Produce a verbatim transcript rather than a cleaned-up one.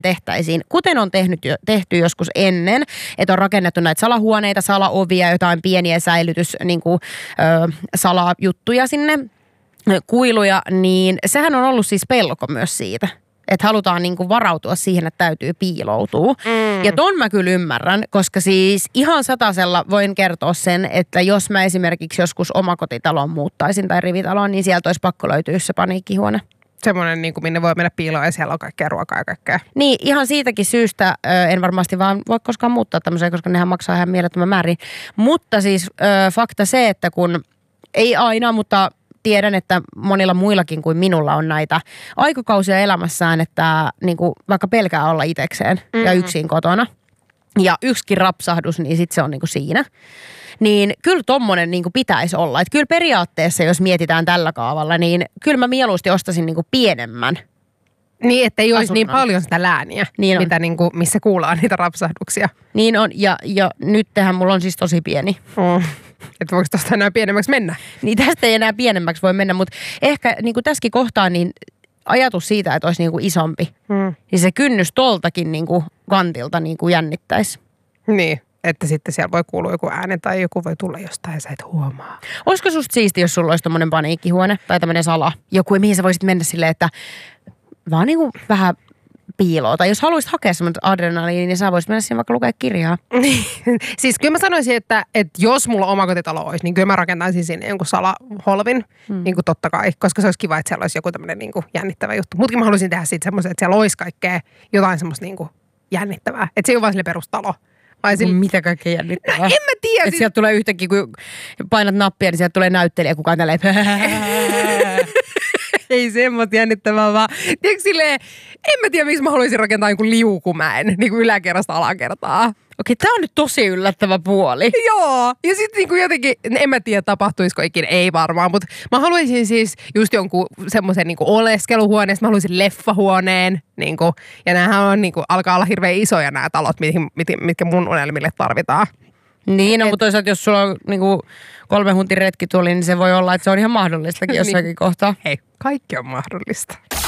tehtäisiin, kuten on tehnyt, tehty joskus ennen, että on rakennettu näitä salahuoneita, salaovia, jotain pieniä säilytys, niin kuin, ö, salajuttuja sinne, kuiluja, niin sehän on ollut siis pelko myös siitä. Että halutaan niinku varautua siihen, että täytyy piiloutua. Mm. Ja ton mä kyllä ymmärrän, koska siis ihan satasella voin kertoa sen, että jos mä esimerkiksi joskus omakotitaloon muuttaisin tai rivitaloon, niin sieltä olisi pakko löytyä se paniikkihuone. Semmoinen, niin kuin minne voi mennä piiloon ja siellä on kaikkea ruokaa ja kaikkea. Niin, ihan siitäkin syystä en varmasti vaan voi koskaan muuttaa tämmöiseen, koska nehän maksaa ihan mielettömän määrin. Mutta siis fakta se, että kun ei aina, mutta tiedän, että monilla muillakin kuin minulla on näitä aikakausia elämässään, että niin kuin vaikka pelkää olla itsekseen mm-hmm. ja yksin kotona. Ja yksikin rapsahdus, niin sitten se on niin kuin siinä. Niin kyllä tommonen niin kuin pitäisi olla. Että kyllä periaatteessa, jos mietitään tällä kaavalla, niin kyllä mä mieluusti ostaisin niin kuin pienemmän. Niin, että ei olisi niin paljon sitä lääniä, niin mitä niin kuin, missä kuullaan niitä rapsahduksia. Niin on, ja, ja nyt tähän mulla on siis tosi pieni. Mm. Että voiko tuosta enää pienemmäksi mennä? Niin tästä ei enää pienemmäksi voi mennä, mutta ehkä niin kuin tässäkin kohtaa niin ajatus siitä, että olisi niin kuin isompi, mm. niin se kynnys toltakin niin kuin kantilta niin kuin jännittäisi. Niin, että sitten siellä voi kuulua joku ääni tai joku voi tulla jostain ja sä et huomaa. Olisiko susta siisti, jos sulla olisi tommoinen paniikkihuone tai tämmöinen sala? Joku, mihin sä voisit mennä silleen, että vaan niin kuin vähän piiloa. Tai jos haluaisit hakea semmoinen adrenaliini, niin sä voisit mennä siihen vaikka lukea kirjaa. Siis kyllä mä sanoisin, että, että jos mulla omakotitalo olisi, niin kyllä mä rakentaisin sinne jonkun salaholvin. Hmm. Niin kuin totta kai, koska se olisi kiva, että siellä olisi joku tämmöinen niin kuin jännittävä juttu. Mutta mä haluaisin tehdä siitä semmoisen, että siellä olisi kaikkea jotain semmoista niin kuin jännittävää. Että se ei ole vaan sille perustalo. Vai sille... Mitä kaikkea jännittävää? No, en mä tiedä. Että sieltä tulee yhtäkkiä, kun painat nappia, niin sieltä tulee näyttelijä, kukaan tälleen. Ei semmoista jännittävää, vaan tiedätkö silleen, en mä tiedä, miksi mä haluaisin rakentaa jonkun liukumäen, niin kuin yläkerrasta alakertaa. Okei, tää on nyt tosi yllättävä puoli. Joo, ja sitten niin kuin jotenkin, en mä tiedä tapahtuisiko ikinä, ei varmaan, mutta mä haluaisin siis just jonkun semmoisen niin kuin oleskeluhuoneen, mä haluaisin leffahuoneen, niin kuin, ja näähän on niin kuin, alkaa olla hirveän isoja nämä talot, mitkä, mitkä mun unelmille tarvitaan. Niin, no, mutta toisaalta jos sulla on niinku kolme huntin retki tuli, niin se voi olla, että se on ihan mahdollistakin jossakin kohtaa. Hei, kaikki on mahdollista.